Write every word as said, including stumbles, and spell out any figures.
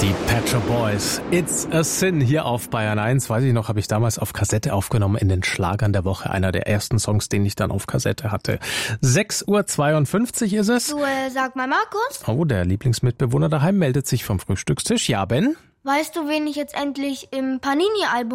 Die Pet Shop Boys, It's a Sin hier auf Bayern eins. Weiß ich noch, habe ich damals auf Kassette aufgenommen in den Schlagern der Woche. Einer der ersten Songs, den ich dann auf Kassette hatte. sechs Uhr zweiundfünfzig ist es. Du, äh, sag mal, Markus. Oh, der Lieblingsmitbewohner daheim meldet sich vom Frühstückstisch. Ja, Ben? Weißt du, wen ich jetzt endlich im Panini-Album